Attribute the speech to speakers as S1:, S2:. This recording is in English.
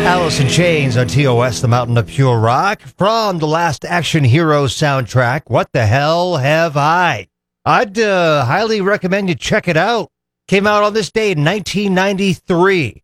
S1: Alice in Chains on TOS, the Mountain of Pure Rock, from the Last Action Hero soundtrack, What the Hell Have I? I'd highly recommend you check it out. Came out on this day in 1993.